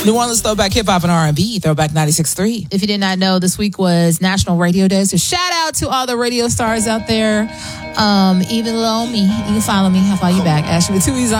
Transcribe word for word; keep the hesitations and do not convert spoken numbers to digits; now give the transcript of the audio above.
New Orleans Throwback Hip Hop and R and B, Throwback ninety-six point three. If you did not know, this week was National Radio Day. So shout out to all the radio stars out there. Um, even below me, you can follow me. I'll follow you back. Ashley with two E's on